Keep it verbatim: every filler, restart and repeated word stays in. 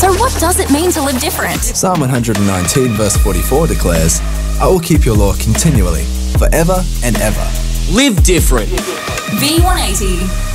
So what does it mean to live different? Psalm one nineteen verse forty-four declares, I will keep your law continually, forever and ever. Live different. V one eighty.